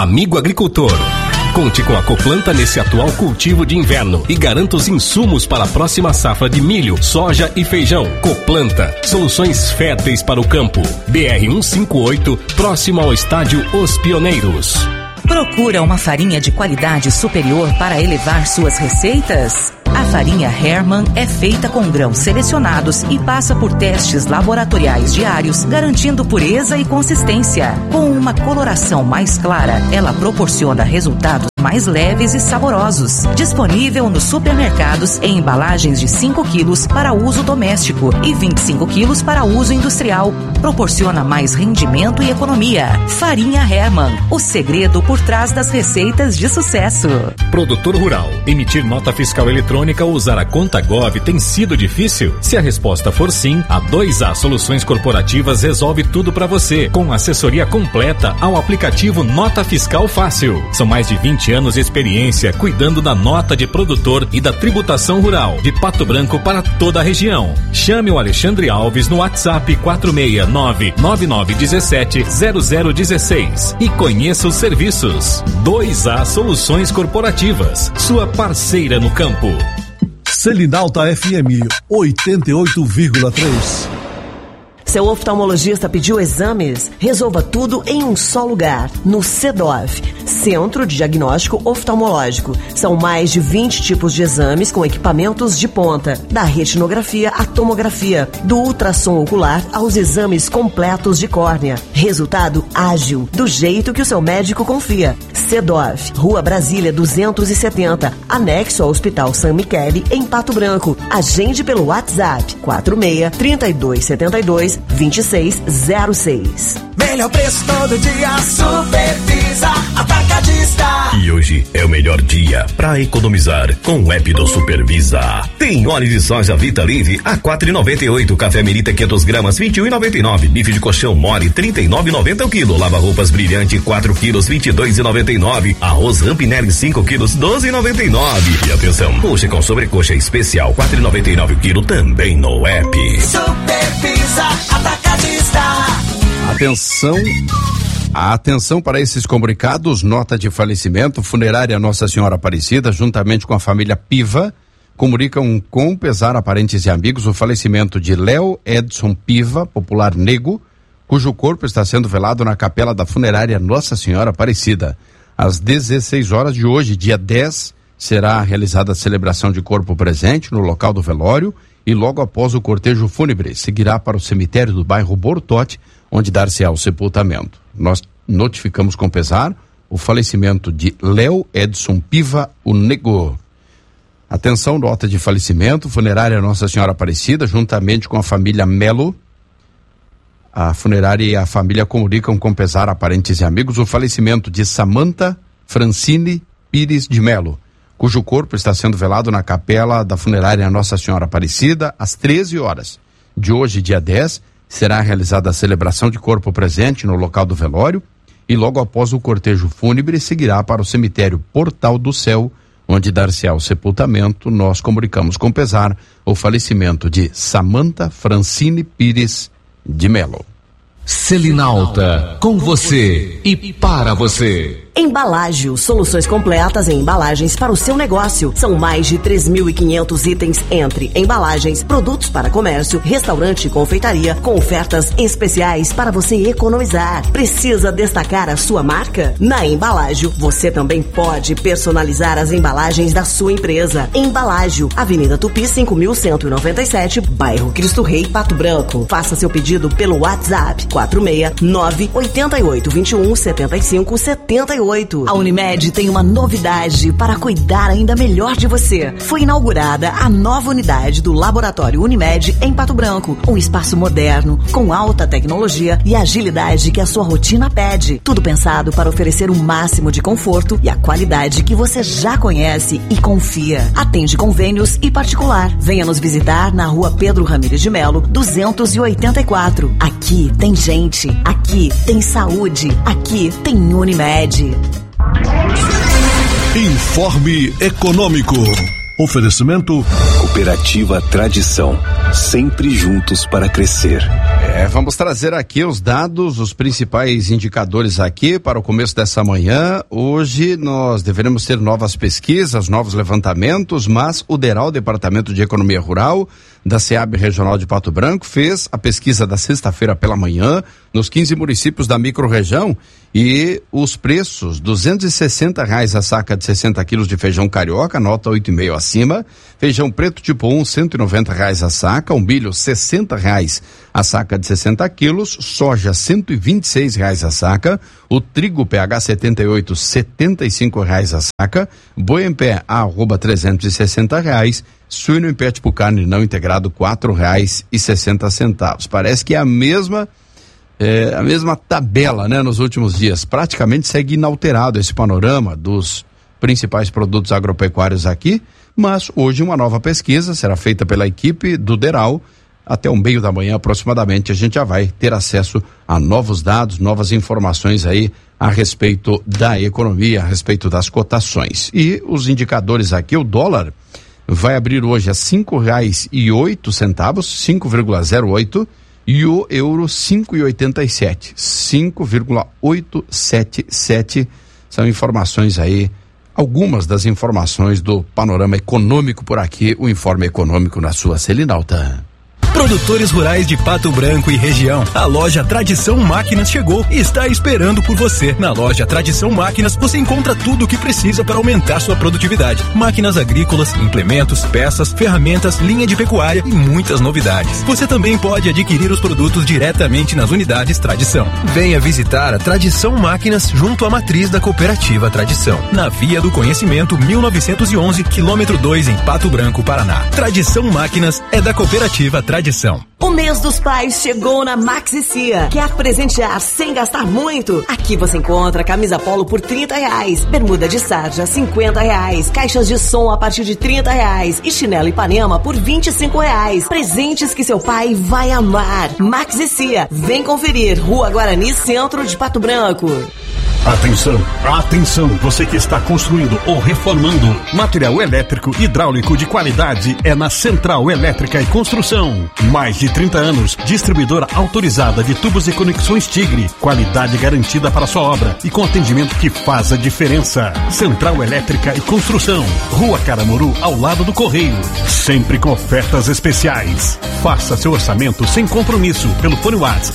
Amigo agricultor, conte com a Coplanta nesse atual cultivo de inverno e garanta os insumos para a próxima safra de milho, soja e feijão. Coplanta, soluções férteis para o campo. BR-158, próximo ao estádio Os Pioneiros. Procura uma farinha de qualidade superior para elevar suas receitas? A farinha Hermann é feita com grãos selecionados e passa por testes laboratoriais diários, garantindo pureza e consistência. Com uma coloração mais clara, ela proporciona resultados mais leves e saborosos. Disponível nos supermercados em embalagens de 5 quilos para uso doméstico e 25 quilos para uso industrial. Proporciona mais rendimento e economia. Farinha Hermann, o segredo por trás das receitas de sucesso. Produtor rural, emitir nota fiscal eletrônica ou usar a conta Gov tem sido difícil? Se a resposta for sim, a 2A Soluções Corporativas resolve tudo para você, com assessoria completa ao aplicativo Nota Fiscal Fácil. São mais de 20 anos de experiência cuidando da nota de produtor e da tributação rural de Pato Branco para toda a região. Chame o Alexandre Alves no WhatsApp 469-9917-0016 e conheça os serviços. 2A Soluções Corporativas, sua parceira no campo. Selinalta FM 88,3. Seu oftalmologista pediu exames? Resolva tudo em um só lugar, no CEDOF, Centro de Diagnóstico Oftalmológico. São mais de 20 tipos de exames com equipamentos de ponta, da retinografia à tomografia, do ultrassom ocular aos exames completos de córnea. Resultado ágil, do jeito que o seu médico confia. CEDOF, Rua Brasília 270, anexo ao Hospital San Michele, em Pato Branco. Agende pelo WhatsApp 46-3272-2606. Melhor preço todo dia, Supervisa Atacadista. E hoje é o melhor dia para economizar com o app do Supervisa. Tem óleo de soja Vita Live a 4,98, café Merita 500 gramas 21,99, bife de colchão mole 39,90 o quilo, lava roupas brilhante 4 quilos 22,99, arroz Rampinelli 5 quilos 12,99. E atenção, coxa com sobrecoxa especial 4,99 o quilo também no app. Supervisa Atacadista. Atenção para esses comunicados. Nota de falecimento: Funerária Nossa Senhora Aparecida, juntamente com a família Piva, comunicam com pesar a parentes e amigos o falecimento de Léo Edson Piva, popular Nego, cujo corpo está sendo velado na capela da Funerária Nossa Senhora Aparecida. Às 16 horas de hoje, dia 10, será realizada a celebração de corpo presente no local do velório e logo após o cortejo fúnebre seguirá para o cemitério do bairro Bortote, onde dar-se-á o sepultamento. Nós notificamos com pesar o falecimento de Léo Edson Piva, o Nego. Atenção, nota de falecimento: Funerária Nossa Senhora Aparecida, juntamente com a família Melo. A funerária e a família comunicam com pesar a parentes e amigos o falecimento de Samantha Francine Pires de Melo, cujo corpo está sendo velado na capela da Funerária Nossa Senhora Aparecida às 13 horas. De hoje, dia 10, será realizada a celebração de corpo presente no local do velório e logo após o cortejo fúnebre seguirá para o cemitério Portal do Céu, onde dar-se-á o sepultamento. Nós comunicamos com pesar o falecimento de Samantha Francine Pires de Melo. Selinalta, com você e para você. Embalágio, soluções completas em embalagens para o seu negócio. São mais de 3.500 itens entre embalagens, produtos para comércio, restaurante e confeitaria, com ofertas especiais para você economizar. Precisa destacar a sua marca? Na Embalágio, você também pode personalizar as embalagens da sua empresa. Embalágio, Avenida Tupi 5.197, bairro Cristo Rei, Pato Branco. Faça seu pedido pelo WhatsApp 469-8821-7578. A Unimed tem uma novidade para cuidar ainda melhor de você. Foi inaugurada a nova unidade do Laboratório Unimed em Pato Branco. Um espaço moderno, com alta tecnologia e agilidade que a sua rotina pede. Tudo pensado para oferecer o máximo de conforto e a qualidade que você já conhece e confia. Atende convênios e particular. Venha nos visitar na Rua Pedro Ramires de Melo, 284. Aqui tem gente, aqui tem saúde, aqui tem Unimed. Informe Econômico. Oferecimento Cooperativa Tradição, sempre juntos para crescer. Vamos trazer aqui os dados, os principais indicadores aqui para o começo dessa manhã. Hoje nós deveremos ter novas pesquisas, novos levantamentos, mas o DERAL, Departamento de Economia Rural, da SEAB Regional de Pato Branco, fez a pesquisa da sexta-feira pela manhã nos 15 municípios da microrregião e os preços, R$260 a saca de 60 quilos de feijão carioca, nota 8,5 acima, feijão preto tipo 1, R$190 a saca, o milho R$60 a saca de 60 quilos, soja R$126 a saca, o trigo PH 78, R$75 a saca, boi em pé @R$360, suíno em pé tipo carne não integrado R$4,60. Parece que é a mesma tabela, né, nos últimos dias. Praticamente segue inalterado esse panorama dos principais produtos agropecuários aqui, mas hoje uma nova pesquisa será feita pela equipe do DERAL. Até o meio da manhã aproximadamente a gente já vai ter acesso a novos dados, novas informações aí a respeito da economia, a respeito das cotações. E os indicadores aqui, o dólar vai abrir hoje a R$5,08, 5,08, e o euro 5,87, 5,877. São informações aí, algumas das informações do panorama econômico por aqui, o Informe Econômico na sua Selinalta. Produtores rurais de Pato Branco e região. A loja Tradição Máquinas chegou e está esperando por você. Na loja Tradição Máquinas você encontra tudo o que precisa para aumentar sua produtividade. Máquinas agrícolas, implementos, peças, ferramentas, linha de pecuária e muitas novidades. Você também pode adquirir os produtos diretamente nas unidades Tradição. Venha visitar a Tradição Máquinas junto à matriz da Cooperativa Tradição. Na Via do Conhecimento 1911, quilômetro 2 em Pato Branco, Paraná. Tradição Máquinas é da Cooperativa Tradição. O mês dos pais chegou na Maxi Cia. Quer presentear sem gastar muito? Aqui você encontra camisa polo por R$30, bermuda de sarja R$50, caixas de som a partir de R$30 e chinelo Ipanema por R$25. Presentes que seu pai vai amar. Maxi Cia, vem conferir. Rua Guarani, centro de Pato Branco. Atenção, atenção, você que está construindo ou reformando. Material elétrico hidráulico de qualidade é na Central Elétrica e Construção. Mais de 30 anos, distribuidora autorizada de tubos e conexões Tigre. Qualidade garantida para sua obra e com atendimento que faz a diferença. Central Elétrica e Construção. Rua Caramuru, ao lado do Correio. Sempre com ofertas especiais. Faça seu orçamento sem compromisso pelo fone WhatsApp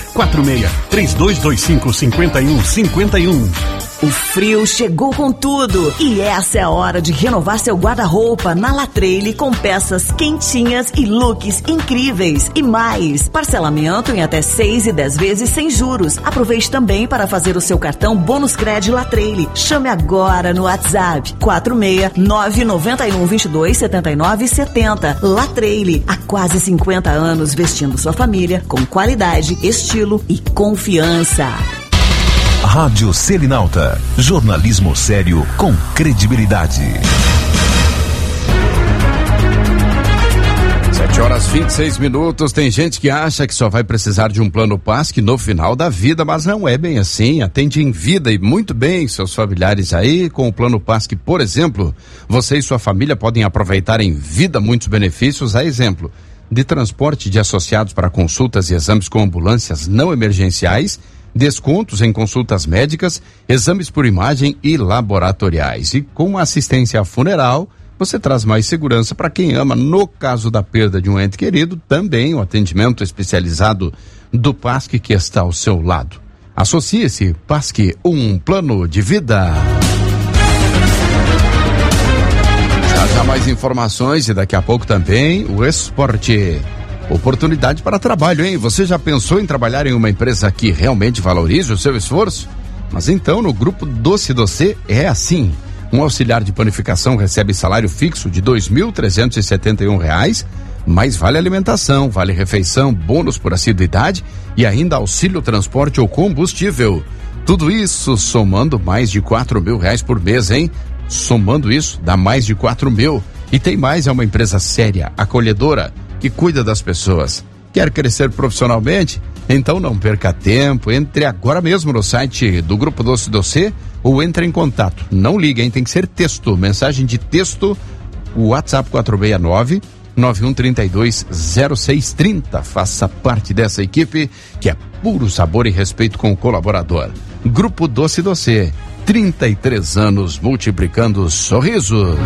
46-3225-5151. O frio chegou com tudo e essa é a hora de renovar seu guarda-roupa na Latreille com peças quentinhas e looks incríveis e mais. Parcelamento em até 6 e 10 vezes sem juros. Aproveite também para fazer o seu cartão Bônus Cred Latreille. Chame agora no WhatsApp 46-991-22-79-70. Latreille, há quase 50 anos vestindo sua família com qualidade, estilo e confiança. Rádio Selinalta, jornalismo sério com credibilidade. 7h26. Tem gente que acha que só vai precisar de um plano PASC no final da vida, mas não é bem assim. Atende em vida e muito bem seus familiares aí. Com o plano PASC, por exemplo, você e sua família podem aproveitar em vida muitos benefícios, a exemplo de transporte de associados para consultas e exames com ambulâncias não emergenciais, descontos em consultas médicas, exames por imagem e laboratoriais. E com assistência funeral, você traz mais segurança para quem ama. No caso da perda de um ente querido, também o atendimento especializado do PASC que está ao seu lado. Associe-se, PASC, um plano de vida. Já mais informações e daqui a pouco também o esporte. Oportunidade para trabalho, hein? Você já pensou em trabalhar em uma empresa que realmente valorize o seu esforço? Mas então, no Grupo Doce Doce é assim. Um auxiliar de panificação recebe salário fixo de R$2.371, mais vale alimentação, vale refeição, bônus por assiduidade e ainda auxílio transporte ou combustível. Tudo isso somando mais de R$4.000 por mês, hein? Somando isso, dá mais de 4 mil. E tem mais, é uma empresa séria, acolhedora, que cuida das pessoas. Quer crescer profissionalmente? Então não perca tempo, entre agora mesmo no site do Grupo Doce Doce ou entre em contato. Não ligue, hein? Tem que ser texto, mensagem de texto O WhatsApp 469-9132-0630. Faça parte dessa equipe que é puro sabor e respeito com o colaborador. Grupo Doce Doce, 33 anos multiplicando sorrisos.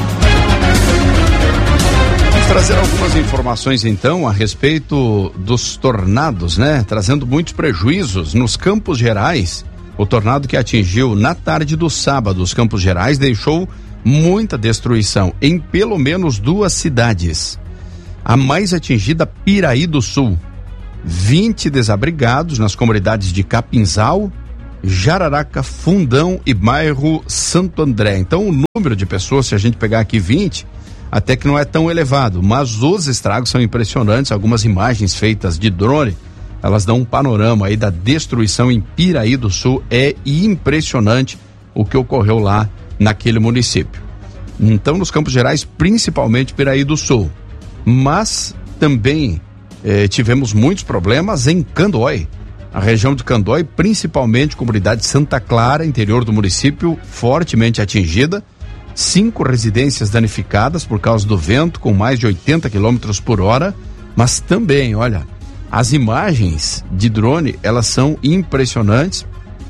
Vamos trazer algumas informações então a respeito dos tornados, né? Trazendo muitos prejuízos nos Campos Gerais. O tornado que atingiu na tarde do sábado os Campos Gerais deixou muita destruição em pelo menos 2 cidades. A mais atingida, Piraí do Sul. 20 desabrigados nas comunidades de Capinzal, Jararaca, Fundão e bairro Santo André. Então o número de pessoas, se a gente pegar aqui 20, até que não é tão elevado, mas os estragos são impressionantes. Algumas imagens feitas de drone, elas dão um panorama aí da destruição em Piraí do Sul. É impressionante o que ocorreu lá naquele município. Então, nos Campos Gerais, principalmente Piraí do Sul. Mas também tivemos muitos problemas em Candói. A região de Candói, principalmente comunidade Santa Clara, interior do município, fortemente atingida. 5 residências danificadas por causa do vento, com mais de 80 quilômetros por hora. Mas também, olha, as imagens de drone, elas são impressionantes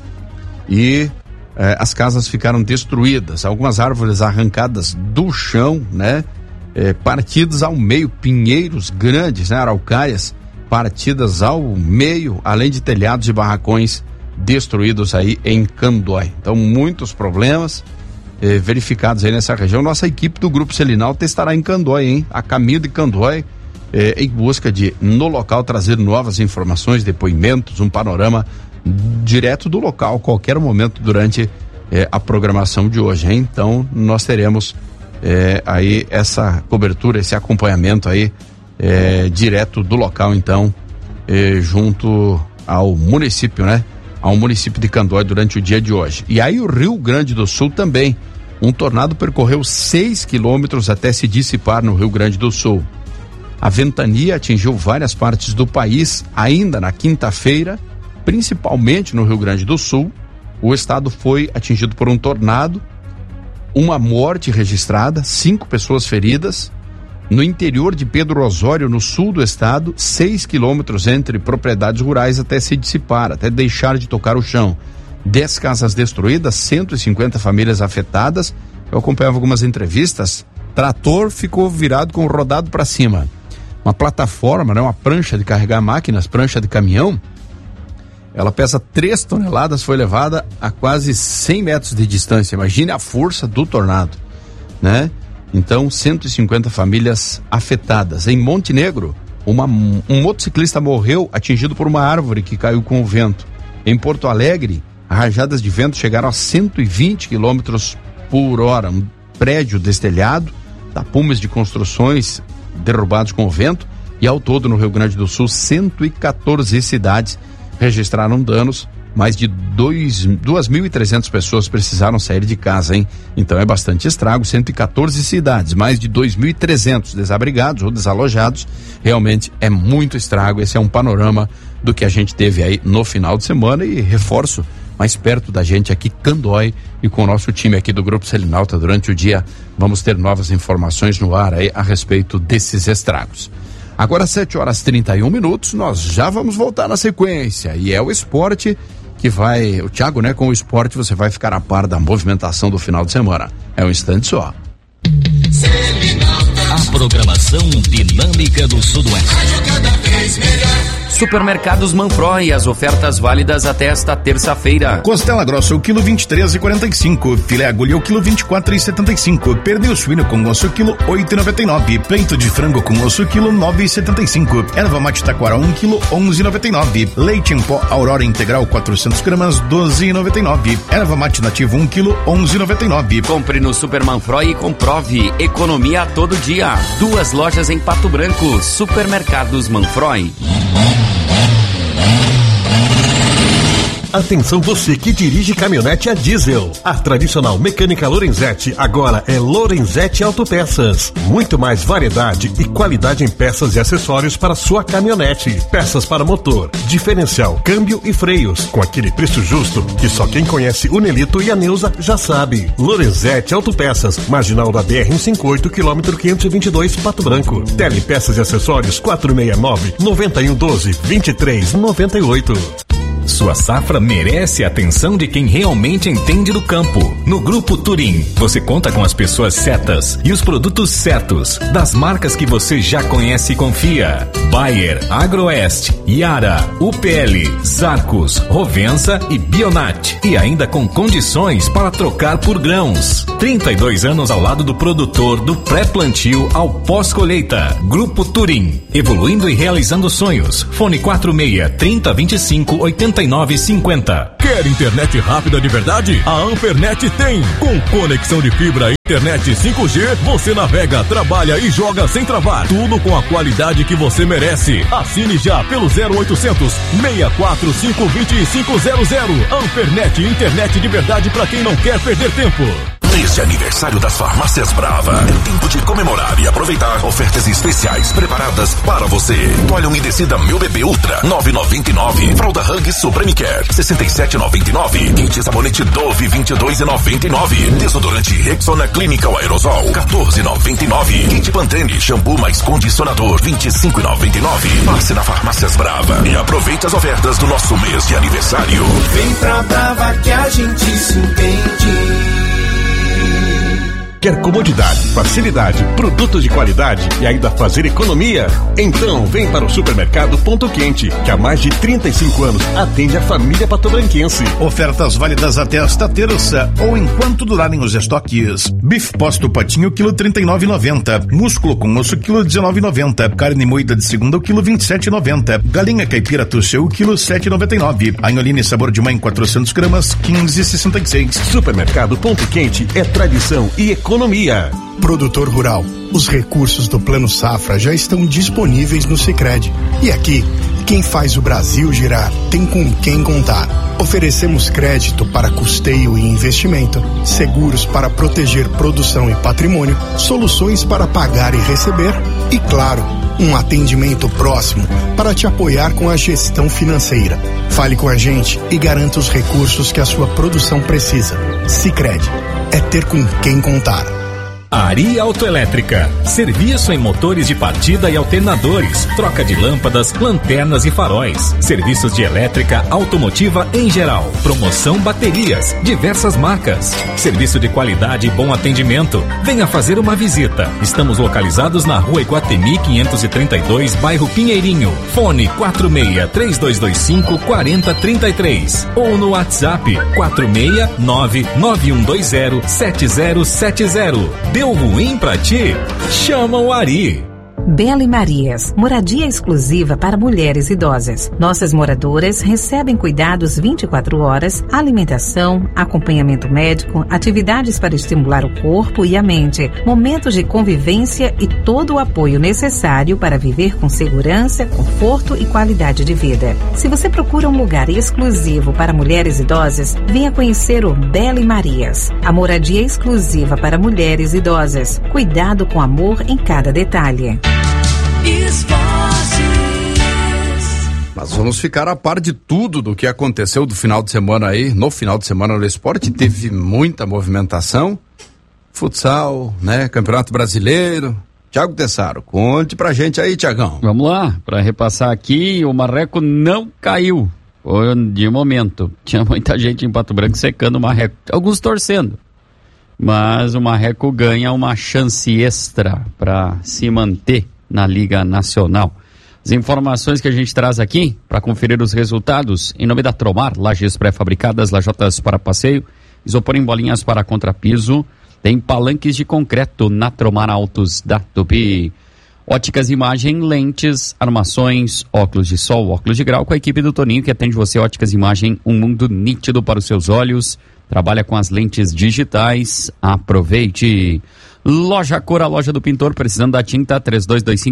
e as casas ficaram destruídas, algumas árvores arrancadas do chão, né? Partidas ao meio, pinheiros grandes, né? Araucárias partidas ao meio, além de telhados e barracões destruídos aí em Candói. Então, muitos problemas verificados aí nessa região. Nossa equipe do Grupo Selinalta estará em Candói, hein? A caminho de Candói, em busca de, no local, trazer novas informações, depoimentos, um panorama direto do local, qualquer momento durante a programação de hoje, hein? Então, nós teremos aí essa cobertura, esse acompanhamento aí direto do local, então, junto ao município, né? Ao município de Candói durante o dia de hoje. E aí o Rio Grande do Sul também, um tornado percorreu 6 quilômetros até se dissipar no Rio Grande do Sul. A ventania atingiu várias partes do país ainda na quinta-feira, principalmente no Rio Grande do Sul. O estado foi atingido por um tornado, uma morte registrada, 5 pessoas feridas. No interior de Pedro Osório, no sul do estado, 6 quilômetros entre propriedades rurais até se dissipar, até deixar de tocar o chão. 10 casas destruídas, 150 famílias afetadas. Eu acompanhava algumas entrevistas. Trator ficou virado com o rodado para cima. Uma plataforma, né, uma prancha de carregar máquinas, prancha de caminhão, ela pesa 3 toneladas, foi levada a quase 100 metros de distância. Imagine a força do tornado, né? Então, 150 famílias afetadas. Em Montenegro, um motociclista morreu atingido por uma árvore que caiu com o vento. Em Porto Alegre, rajadas de vento chegaram a 120 quilômetros por hora. Um prédio destelhado, tapumes de construções derrubados com o vento. E ao todo, no Rio Grande do Sul, 114 cidades registraram danos. Mais de 2.300 pessoas precisaram sair de casa, hein? Então é bastante estrago. 114 cidades, mais de 2.300 desabrigados ou desalojados. Realmente é muito estrago. Esse é um panorama do que a gente teve aí no final de semana. E reforço, mais perto da gente aqui, Candói, e com o nosso time aqui do Grupo Selinalta durante o dia, vamos ter novas informações no ar aí a respeito desses estragos. Agora 7h31, nós já vamos voltar na sequência, e é o esporte que vai, o Thiago, né, com o esporte você vai ficar a par da movimentação do final de semana. É um instante só. A programação dinâmica do Sudoeste. Supermercados Manfroy, as ofertas válidas até esta terça-feira. Costela grossa, o quilo 23,45. Filé agulha, o quilo 24,75. Pernil suíno com osso, quilo 8,99. Peito de frango com osso, quilo 9,75. Erva mate taquara, 1 quilo 11,99. Leite em pó Aurora integral, 400 gramas, 12,99. Erva mate nativa, 1 quilo 11,99. Compre no Super Manfroy e comprove economia a todo dia. 2 lojas em Pato Branco. Supermercados Manfroy. Atenção você que dirige caminhonete a diesel. A tradicional mecânica Lorenzetti agora é Lorenzetti Autopeças. Muito mais variedade e qualidade em peças e acessórios para sua caminhonete. Peças para motor, diferencial, câmbio e freios. Com aquele preço justo que só quem conhece o Nelito e a Neuza já sabe. Lorenzetti Autopeças, marginal da BR-158, quilômetro 522, Pato Branco. Telepeças e acessórios 469-9112-2398. Sua safra merece a atenção de quem realmente entende do campo. No Grupo Turim, você conta com as pessoas certas e os produtos certos, das marcas que você já conhece e confia. Bayer, Agroeste, Yara, UPL, Zarcos, Rovensa e Bionat. E ainda com condições para trocar por grãos. 32 anos ao lado do produtor, do pré-plantio ao pós-colheita. Grupo Turim, evoluindo e realizando sonhos. Fone 46-3025-8950. Quer internet rápida de verdade? A Ampernet tem. Com conexão de fibra e internet 5G, você navega, trabalha e joga sem travar. Tudo com a qualidade que você merece. Assine já pelo 0800 645 2500. Ampernet, internet de verdade para quem não quer perder tempo. Neste aniversário das Farmácias Brava, é tempo de comemorar e aproveitar ofertas especiais preparadas para você. Toalha umedecida Meu Bebê Ultra, 9,99. Fralda Hug Supreme Care, 67,99. Kit sabonete Dove, 22,99. Desodorante Rexona Clinical Aerosol, 14,99. Kit Pantene, shampoo mais condicionador, 25,99. Passe na Farmácias Brava e aproveite as ofertas do nosso mês de aniversário. Vem pra Brava que a gente se entende. Quer comodidade, facilidade, produtos de qualidade e ainda fazer economia? Então vem para o Supermercado Ponto Quente, que há mais de 35 anos atende a família patobranquense. Ofertas válidas até esta terça ou enquanto durarem os estoques. Bife posto patinho, quilo 39,90. Músculo com osso, quilo 19,90. Carne moída de segunda, o quilo 27,90. Galinha caipira tuxeu, o quilo 7,99. Anholine sabor de mãe, 400 gramas, 15,66. Supermercado Ponto Quente é tradição e economia. Produtor rural, os recursos do Plano Safra já estão disponíveis no Sicredi. E aqui, quem faz o Brasil girar tem com quem contar. Oferecemos crédito para custeio e investimento, seguros para proteger produção e patrimônio, soluções para pagar e receber e, claro, um atendimento próximo para te apoiar com a gestão financeira. Fale com a gente e garanta os recursos que a sua produção precisa. Sicredi, é ter com quem contar. Ari Autoelétrica, serviço em motores de partida e alternadores, troca de lâmpadas, lanternas e faróis, serviços de elétrica automotiva em geral, promoção baterias, diversas marcas, serviço de qualidade e bom atendimento. Venha fazer uma visita. Estamos localizados na Rua Iguatemi 532, bairro Pinheirinho. Fone 46-3225-4033 ou no WhatsApp 469-9120-7070. Deu ruim pra ti? Chama o Ari. Bela e Marias, moradia exclusiva para mulheres idosas. Nossas moradoras recebem cuidados 24 horas, alimentação, acompanhamento médico, atividades para estimular o corpo e a mente, momentos de convivência e todo o apoio necessário para viver com segurança, conforto e qualidade de vida. Se você procura um lugar exclusivo para mulheres idosas, venha conhecer o Bela e Marias, a moradia exclusiva para mulheres idosas. Cuidado com amor em cada detalhe. Nós vamos ficar a par de tudo do que aconteceu do final de semana aí. No final de semana no esporte teve muita movimentação. Futsal, né? Campeonato Brasileiro. Thiago Tessaro, conte pra gente aí, Thiagão. Vamos lá, pra repassar aqui, o Marreco não caiu. Foi de momento. Tinha muita gente em Pato Branco secando o Marreco. Alguns torcendo. Mas o Marreco ganha uma chance extra para se manter na Liga Nacional. As informações que a gente traz aqui para conferir os resultados em nome da Tromar, lajes pré-fabricadas, lajotas para passeio, isopor em bolinhas para contrapiso, tem palanques de concreto na Tromar Autos da Tupi. Óticas Imagem, lentes, armações, óculos de sol, óculos de grau, com a equipe do Toninho que atende você. Óticas Imagem, um mundo nítido para os seus olhos. Trabalha com as lentes digitais. Aproveite. Loja Cor, a loja do pintor, precisando da tinta,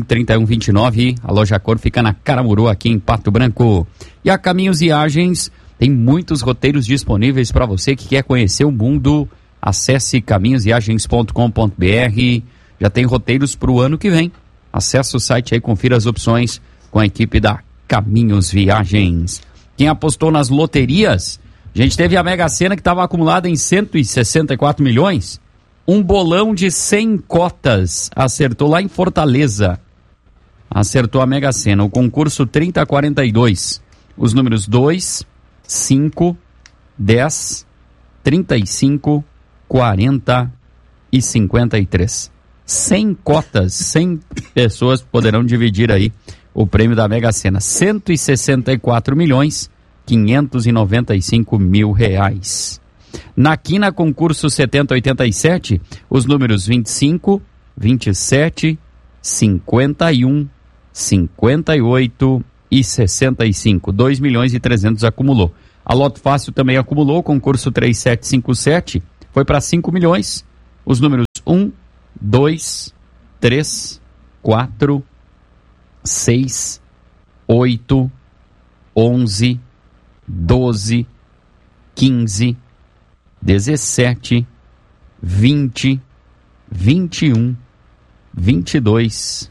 3225-3129. A Loja Cor fica na Caramuru, aqui em Pato Branco. E a Caminhos Viagens, Tem muitos roteiros disponíveis para você que quer conhecer o mundo. Acesse caminhosviagens.com.br. Já tem roteiros para o ano que vem. Acesse o site aí, confira as opções com a equipe da Caminhos Viagens. Quem apostou nas loterias, a gente teve a Mega Sena que estava acumulada em 164 milhões. Um bolão de 100 cotas. Acertou lá em Fortaleza. Acertou a Mega Sena. O concurso 3042. Os números 2, 5, 10, 35, 40 e 53. 100 cotas, 100 pessoas poderão dividir aí o prêmio da Mega Sena. 164 milhões, 595 mil reais. Na quina, concurso 7087, os números 25, 27, 51, 58 e 65. 2 milhões e 300 acumulou. A Loto Fácil também acumulou, concurso 3757, foi para 5 milhões. Os números 1, 2, 3, 4, 6, 8, 11, 12, 15, 17, 20, 21, 22,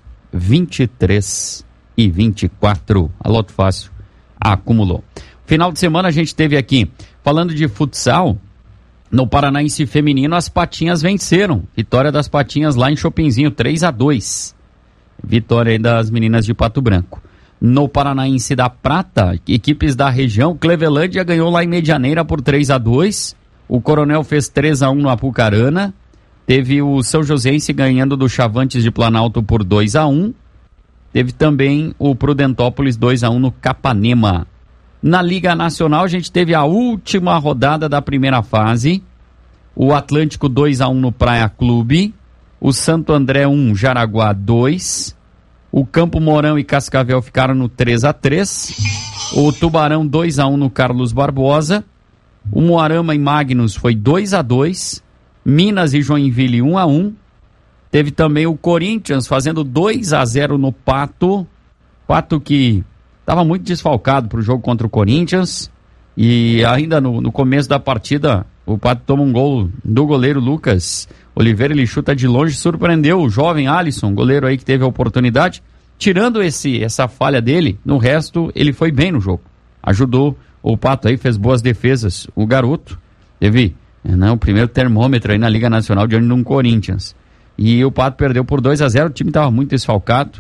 23 e 24. A Loto Fácil acumulou. Final de semana a gente teve aqui, falando de futsal, no Paranaense Feminino as Patinhas venceram. Vitória das Patinhas lá em Chopinzinho, 3-2. Vitória aí das meninas de Pato Branco. No Paranaense da Prata, equipes da região, Clevelândia ganhou lá em Medianeira por 3-2. O Coronel fez 3-1 no Apucarana. Teve o São Joséense ganhando do Chavantes de Planalto por 2-1. Teve também o Prudentópolis 2-1 no Capanema. Na Liga Nacional, a gente teve a última rodada da primeira fase. O Atlântico 2-1 no Praia Clube. O Santo André 1, Jaraguá 2. O Campo Mourão e Cascavel ficaram no 3-3. O Tubarão 2-1 no Carlos Barbosa. O Moarama e Magnus foi 2-2. Minas e Joinville 1-1. Teve também o Corinthians fazendo 2-0 no Pato. Pato que estava muito desfalcado para o jogo contra o Corinthians. E ainda no começo da partida, o Pato toma um gol do goleiro Lucas Oliveira. Ele chuta de longe, surpreendeu o jovem Alisson, goleiro aí que teve a oportunidade. Tirando essa falha dele, no resto ele foi bem no jogo. Ajudou o Pato aí, fez boas defesas. O garoto teve o primeiro termômetro aí na Liga Nacional diante de um Corinthians. E o Pato perdeu por 2-0, o time estava muito desfalcado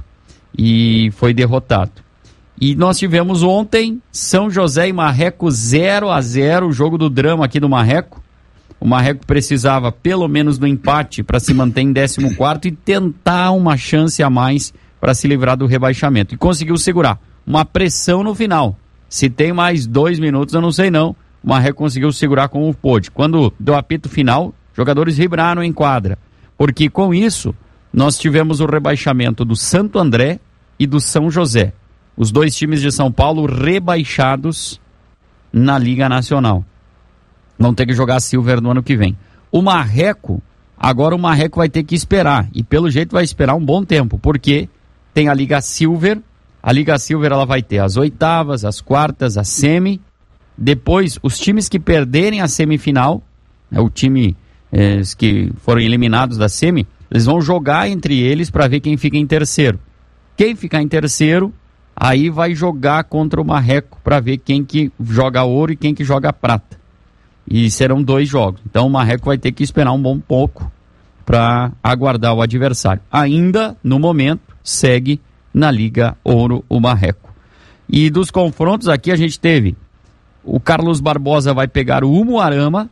e foi derrotado. E nós tivemos ontem São José e Marreco 0-0, o jogo do drama aqui do Marreco. O Marreco precisava pelo menos do empate para se manter em 14º e tentar uma chance a mais para se livrar do rebaixamento. E conseguiu segurar. Uma pressão no final. Se tem mais 2 minutos, eu não sei não. O Marreco conseguiu segurar como pôde. Quando deu apito final, jogadores vibraram em quadra. Porque com isso, nós tivemos o rebaixamento do Santo André e do São José. Os dois times de São Paulo rebaixados na Liga Nacional. Vão ter que jogar Silver no ano que vem. O Marreco, agora o Marreco vai ter que esperar. E pelo jeito vai esperar um bom tempo, porque tem a Liga Silver. A Liga Silver ela vai ter as oitavas, as quartas, a semi. Depois, os times que perderem a semifinal, o time que foram eliminados da semi, eles vão jogar entre eles para ver quem fica em terceiro. Quem ficar em terceiro, aí vai jogar contra o Marreco para ver quem que joga ouro e quem que joga prata. E serão 2 jogos. Então o Marreco vai ter que esperar um bom pouco para aguardar o adversário. Ainda, no momento, segue na Liga Ouro o Marreco. E dos confrontos aqui a gente teve o Carlos Barbosa vai pegar o Umuarama.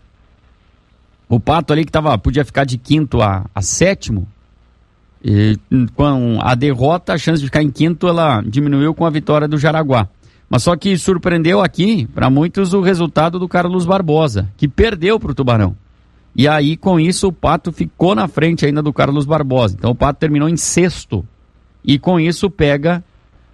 O Pato ali que podia ficar de 5º a 7º. E com a derrota, a chance de ficar em 5º ela diminuiu com a vitória do Jaraguá. Mas só que surpreendeu aqui, para muitos, o resultado do Carlos Barbosa, que perdeu para o Tubarão. E aí, com isso, o Pato ficou na frente ainda do Carlos Barbosa. Então o Pato terminou em 6º. E com isso pega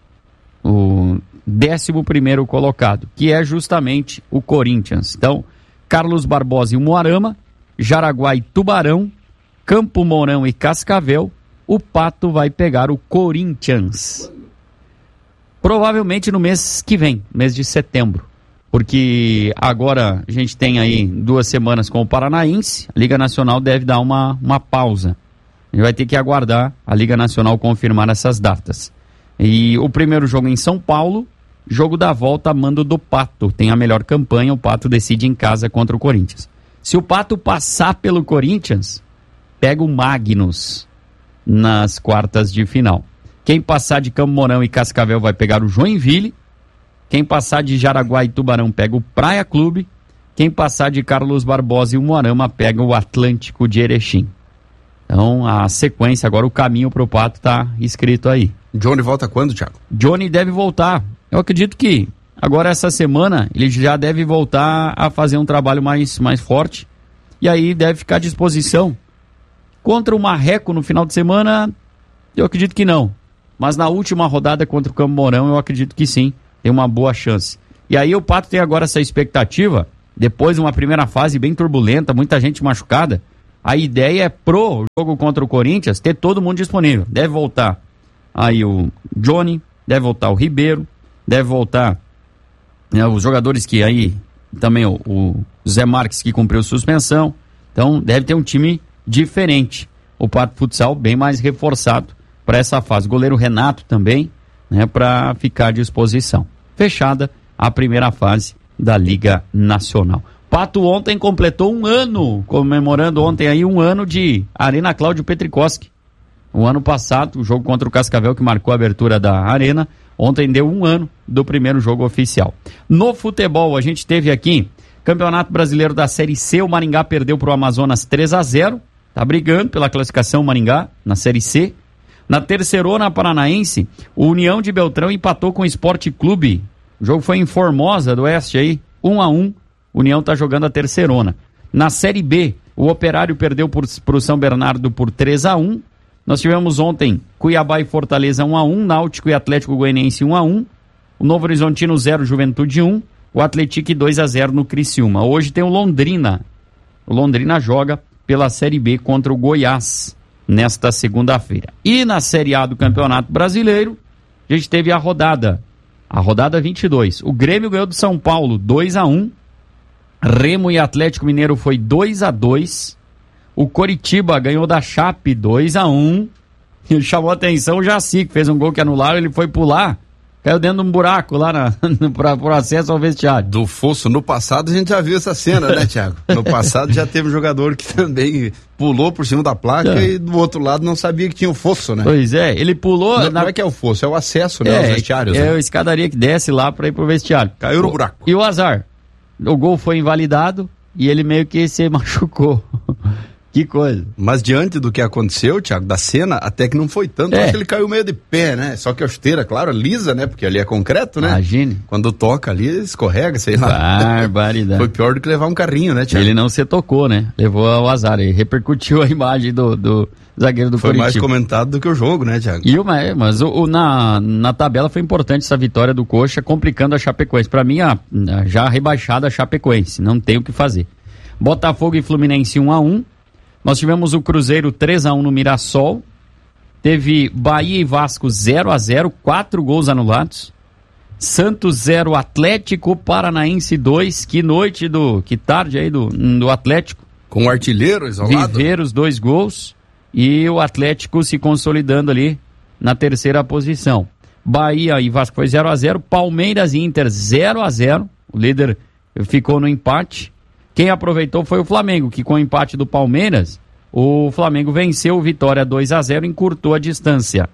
o 11º colocado, que é justamente o Corinthians. Então, Carlos Barbosa e o Moarama, Jaraguá e Tubarão, Campo Mourão e Cascavel, o Pato vai pegar o Corinthians. Provavelmente no mês que vem, mês de setembro. porque agora a gente tem aí 2 semanas com o Paranaense, a Liga Nacional deve dar uma pausa. A gente vai ter que aguardar a Liga Nacional confirmar essas datas. E o primeiro jogo em São Paulo, jogo da volta a mando do Pato. Tem a melhor campanha, o Pato decide em casa contra o Corinthians. Se o Pato passar pelo Corinthians, pega o Magnus nas quartas de final. Quem passar de Campo Mourão e Cascavel vai pegar o Joinville. Quem passar de Jaraguá e Tubarão pega o Praia Clube. Quem passar de Carlos Barbosa e Umuarama pega o Atlântico de Erechim. Então, a sequência, agora o caminho pro Pato tá escrito aí. Johnny volta quando, Thiago? Johnny deve voltar. Eu acredito que agora essa semana ele já deve voltar a fazer um trabalho mais forte. E aí deve ficar à disposição. Contra o Marreco no final de semana, eu acredito que não. Mas na última rodada contra o Campo Mourão, eu acredito que sim. Tem uma boa chance. E aí o Pato tem agora essa expectativa, depois de uma primeira fase bem turbulenta, muita gente machucada. A ideia é pro jogo contra o Corinthians ter todo mundo disponível. Deve voltar aí o Johnny, deve voltar o Ribeiro, deve voltar os jogadores que aí, também o Zé Marques que cumpriu suspensão. Então deve ter um time diferente. O Pato Futsal bem mais reforçado para essa fase. Goleiro Renato também, né, para ficar à disposição. Fechada a primeira fase da Liga Nacional. Pato ontem completou 1 ano, comemorando ontem aí 1 ano de Arena Cláudio Petrikoski. O ano passado, o jogo contra o Cascavel que marcou a abertura da Arena, ontem deu 1 ano do primeiro jogo oficial. No futebol, a gente teve aqui Campeonato Brasileiro da Série C, o Maringá perdeu para o Amazonas 3-0, tá brigando pela classificação Maringá na Série C. Na Terceirona Paranaense, o União de Beltrão empatou com o Esporte Clube. O jogo foi em Formosa do Oeste aí, 1-1. União está jogando a Terceirona. Na Série B, o Operário perdeu para o São Bernardo por 3-1. Nós tivemos ontem Cuiabá e Fortaleza 1-1, Náutico e Atlético Goianiense 1-1, o Novo Horizontino 0, Juventude 1, o Atlético 2-0 no Criciúma. Hoje tem o Londrina. O Londrina joga pela Série B contra o Goiás nesta segunda-feira. E na Série A do Campeonato Brasileiro, a gente teve a rodada 22. O Grêmio ganhou do São Paulo 2-1. Remo e Atlético Mineiro foi 2-2. O Coritiba ganhou da Chape 2-1. E chamou a atenção o Jaci, que fez um gol que anularam, ele foi pular, caiu dentro de um buraco lá por acesso ao vestiário. Do fosso, no passado a gente já viu essa cena, né, Thiago? No passado já teve um jogador que também pulou por cima da placa e do outro lado não sabia que tinha o fosso, né? Pois é, ele pulou... Não é que é o fosso, é o acesso, né, aos vestiários. É né? A escadaria que desce lá pra ir pro vestiário. Caiu no buraco. E o azar? O gol foi invalidado e ele meio que se machucou. Que coisa. Mas diante do que aconteceu, Thiago, da cena, até que não foi tanto. Acho que ele caiu meio de pé, né? Só que a chuteira, claro, lisa, né? Porque ali é concreto, né? Imagine. Quando toca ali, escorrega, sei lá. Barbaridade. Foi pior do que levar um carrinho, né, Thiago? Ele não se tocou, né? Levou ao azar. Ele repercutiu a imagem do zagueiro do Coritiba. Foi mais comentado do que o jogo, né, Thiago? Mas na tabela foi importante essa vitória do Coxa, complicando a Chapecoense. Pra mim, já rebaixada a Chapecoense. Não tem o que fazer. Botafogo e Fluminense 1-1. Nós tivemos o Cruzeiro 3-1 no Mirassol. Teve Bahia e Vasco 0-0, 4 gols anulados. Santos 0, Atlético Paranaense 2. Que tarde aí do Atlético. Com o artilheiro isolado. Viver os 2 gols. E o Atlético se consolidando ali na terceira posição. Bahia e Vasco foi 0-0. Palmeiras e Inter 0-0. O líder ficou no empate. Quem aproveitou foi o Flamengo, que com o empate do Palmeiras, o Flamengo venceu o Vitória 2-0, encurtou a distância.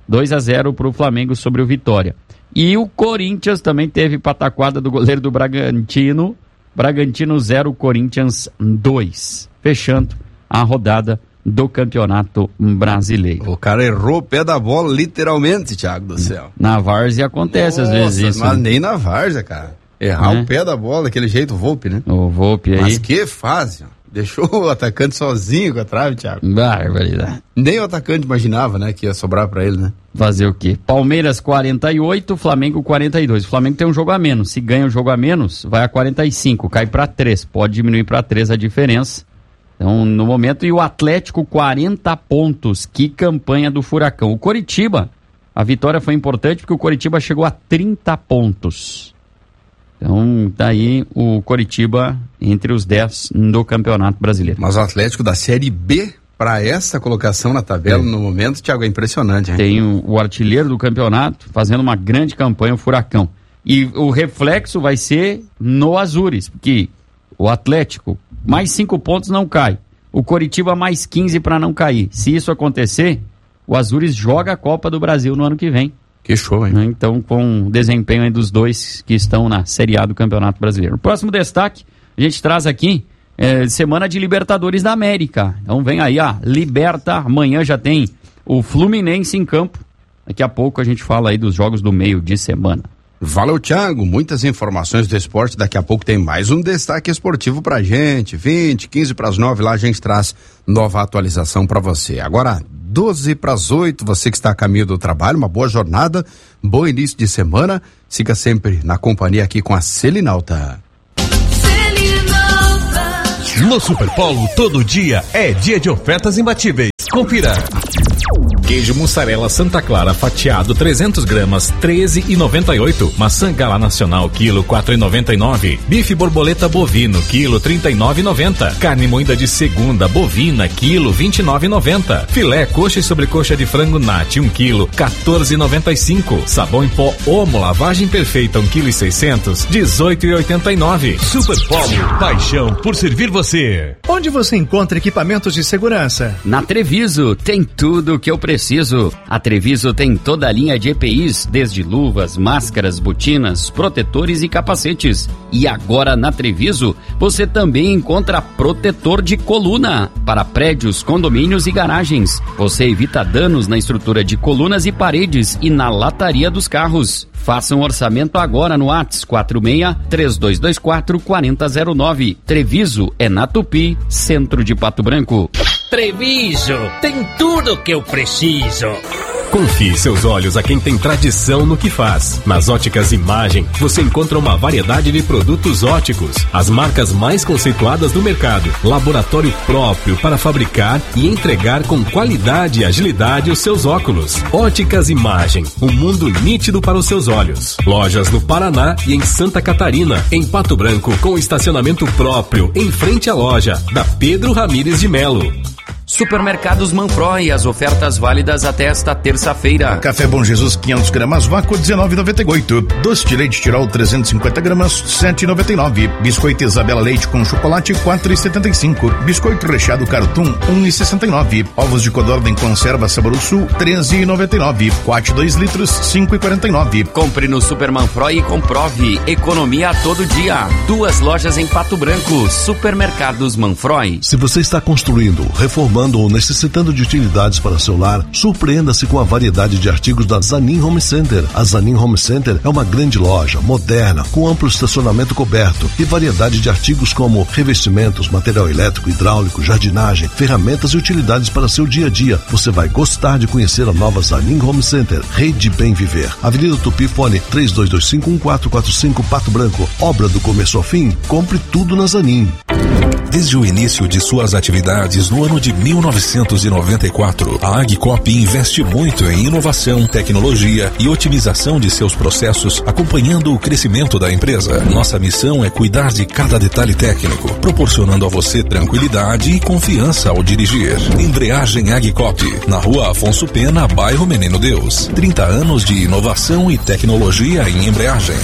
2-0 para o Flamengo sobre o Vitória. E o Corinthians também teve pataquada do goleiro do Bragantino. Bragantino 0, Corinthians 2. Fechando a rodada do Campeonato Brasileiro. O cara errou o pé da bola, literalmente, Thiago do céu. Na várzea acontece às vezes isso. Mas nem na várzea, cara. Errar o pé da bola, daquele jeito, o Volpe, né? O Volpe aí. Mas que fase, ó. Deixou o atacante sozinho com a trave, Thiago. Barbaridade. Nem o atacante imaginava, né, que ia sobrar pra ele, né? Fazer o quê? Palmeiras 48, Flamengo 42. O Flamengo tem um jogo a menos. Se ganha um jogo a menos, vai a 45, cai pra 3. Pode diminuir pra 3 a diferença. Então, no momento, e o Atlético 40 pontos. Que campanha do Furacão. O Coritiba, a vitória foi importante porque o Coritiba chegou a 30 pontos. Então, tá aí o Coritiba entre os 10 do Campeonato Brasileiro. Mas o Atlético da Série B, para essa colocação na tabela, no momento, Thiago, é impressionante, hein? Tem o artilheiro do campeonato fazendo uma grande campanha, o Furacão. E o reflexo vai ser no Azures, porque o Atlético, mais 5 pontos não cai. O Coritiba mais 15 para não cair. Se isso acontecer, o Azures joga a Copa do Brasil no ano que vem. Que show, hein? Então, com o desempenho aí dos dois que estão na Série A do Campeonato Brasileiro. O próximo destaque, a gente traz aqui, semana de Libertadores da América. Então vem aí a Liberta, amanhã já tem o Fluminense em campo. Daqui a pouco a gente fala aí dos jogos do meio de semana. Valeu, Thiago. Muitas informações do esporte. Daqui a pouco tem mais um destaque esportivo pra gente. 15 para as 9, lá a gente traz nova atualização pra você. Agora, 12 para as 8, você que está a caminho do trabalho, uma boa jornada, bom início de semana. Siga sempre na companhia aqui com a Selinalta. No Superpolo, todo dia é dia de ofertas imbatíveis. Confira. Queijo mussarela Santa Clara fatiado 300 gramas, 13,98. Maçã Gala Nacional, quilo 4,99. Bife borboleta bovino, quilo 39,90. Carne moída de segunda bovina, quilo 29,90. Filé coxa e sobrecoxa de frango Nati, 1 quilo, 14,95. Sabão em pó Omo lavagem perfeita, 1,6 kg, 18,89. Superpolo, paixão por servir você. Onde você encontra equipamentos de segurança? Na Treviso tem tudo o que eu preciso. A Treviso tem toda a linha de EPIs, desde luvas, máscaras, botinas, protetores e capacetes. E agora na Treviso, você também encontra protetor de coluna para prédios, condomínios e garagens. Você evita danos na estrutura de colunas e paredes e na lataria dos carros. Faça um orçamento agora no WhatsApp 46-3224-4009. Treviso é na Tupi, centro de Pato Branco. Treviso, tem tudo que eu preciso. Confie seus olhos a quem tem tradição no que faz. Nas Óticas Imagem, você encontra uma variedade de produtos óticos, as marcas mais conceituadas do mercado, laboratório próprio para fabricar e entregar com qualidade e agilidade os seus óculos. Óticas Imagem, um mundo nítido para os seus olhos. Lojas no Paraná e em Santa Catarina, em Pato Branco, com estacionamento próprio, em frente à loja, da Pedro Ramires de Melo. Supermercados Manfroy, as ofertas válidas até esta terça-feira. Café Bom Jesus 500 gramas vácuo 19,98. Doce de leite Tirol 350 gramas 7,99. Biscoito Isabela Leite com chocolate 4,75. Biscoito recheado Cartoon 1,69. Ovos de codorna em conserva Sabor Sul 13,99. Quat 2 litros 5,49. Compre no Super Manfroy e comprove economia a todo dia. 2 lojas em Pato Branco. Supermercados Manfroy. Se você está construindo, reformando ou necessitando de utilidades para seu lar, surpreenda-se com a variedade de artigos da Zanin Home Center. A Zanin Home Center é uma grande loja, moderna, com amplo estacionamento coberto e variedade de artigos como revestimentos, material elétrico, hidráulico, jardinagem, ferramentas e utilidades para seu dia a dia. Você vai gostar de conhecer a nova Zanin Home Center. Rede Bem Viver. Avenida Tupi, fone 3225-1445, Pato Branco. Obra do começo ao fim. Compre tudo na Zanin. Desde o início de suas atividades no ano de 1994, a Agcop investe muito em inovação, tecnologia e otimização de seus processos, acompanhando o crescimento da empresa. Nossa missão é cuidar de cada detalhe técnico, proporcionando a você tranquilidade e confiança ao dirigir. Embreagem Agcop, na Rua Afonso Pena, bairro Menino Deus. 30 anos de inovação e tecnologia em embreagem.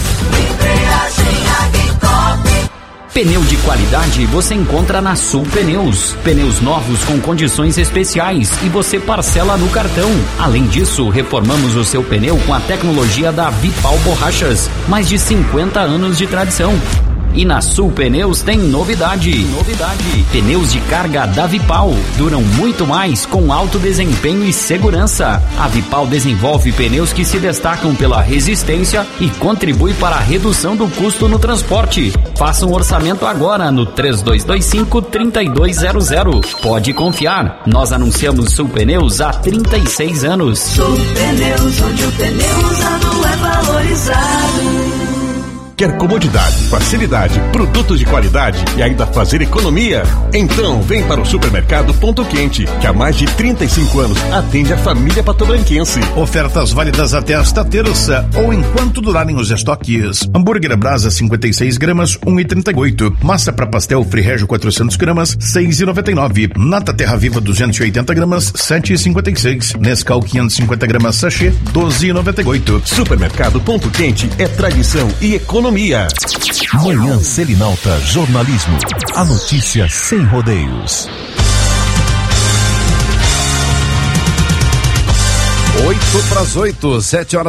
Pneu de qualidade você encontra na Sul Pneus. Pneus novos com condições especiais e você parcela no cartão. Além disso, reformamos o seu pneu com a tecnologia da Vipal Borrachas. Mais de 50 anos de tradição. E na Sul Pneus tem novidade. Pneus de carga da Vipal duram muito mais com alto desempenho e segurança. A Vipal desenvolve pneus que se destacam pela resistência e contribui para a redução do custo no transporte. Faça um orçamento agora no 3225-3200. Pode confiar, nós anunciamos Sul Pneus há 36 anos. Sul Pneus, onde o pneu usado é valorizado. Quer comodidade, facilidade, produtos de qualidade e ainda fazer economia? Então vem para o Supermercado Ponto Quente, que há mais de 35 anos atende a família patobranquense. Ofertas válidas até esta terça ou enquanto durarem os estoques. Hambúrguer Brasa 56 gramas, 1,38. Massa para pastel Frigégio 400 gramas, 6,99. Nata Terra Viva 280 gramas, 7,56. Nescau 550 gramas sachê, 12,98. Supermercado Ponto Quente é tradição e economia. Manhã Selinalta Jornalismo. A notícia sem rodeios. 7:08,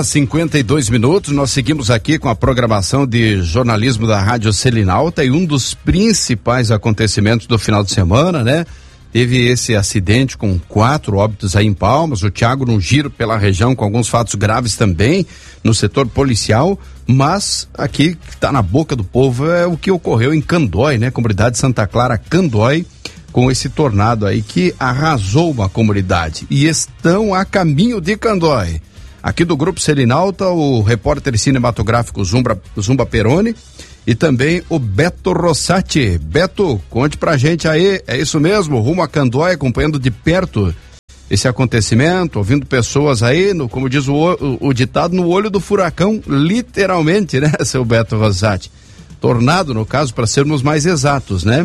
7h52. Nós seguimos aqui com a programação de jornalismo da Rádio Selinalta e um dos principais acontecimentos do final de semana, né? Teve esse acidente com 4 óbitos aí em Palmas, o Thiago num giro pela região com alguns fatos graves também no setor policial, mas aqui que está na boca do povo é o que ocorreu em Candói, né? Comunidade Santa Clara, Candói, com esse tornado aí que arrasou uma comunidade e estão a caminho de Candói. Aqui do Grupo Selinalta, o repórter cinematográfico Zumba Peroni e também o Beto Rossati. Beto, conte pra gente aí, é isso mesmo, rumo a Candói, acompanhando de perto esse acontecimento, ouvindo pessoas aí, como diz o ditado, no olho do furacão, literalmente, né, seu Beto Rossati? Tornado, no caso, para sermos mais exatos, né?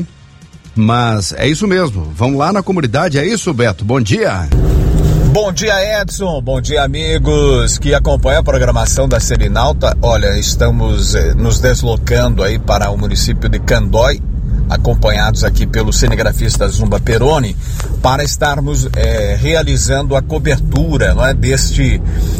Mas é isso mesmo, vamos lá na comunidade, é isso, Beto? Bom dia! Bom dia, Edson, bom dia, amigos que acompanham a programação da Selinalta. Olha, estamos nos deslocando aí para o município de Candói, acompanhados aqui pelo cinegrafista Zumba Peroni, para estarmos realizando a cobertura, não é, deste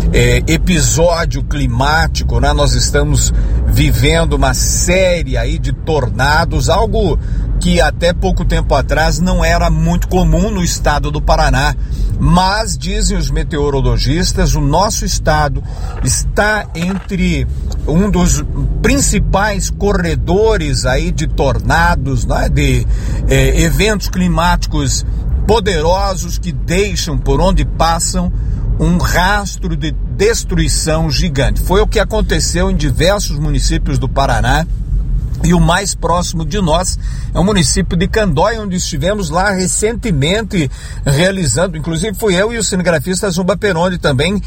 episódio climático, né? Nós estamos vivendo uma série aí de tornados, algo que até pouco tempo atrás não era muito comum no estado do Paraná, mas dizem os meteorologistas, o nosso estado está entre um dos principais corredores aí de tornados, né, de eventos climáticos poderosos que deixam por onde passam um rastro de destruição gigante. Foi o que aconteceu em diversos municípios do Paraná. E o mais próximo de nós é o município de Candói, onde estivemos lá recentemente realizando, inclusive fui eu e o cinegrafista Zumba Peroni também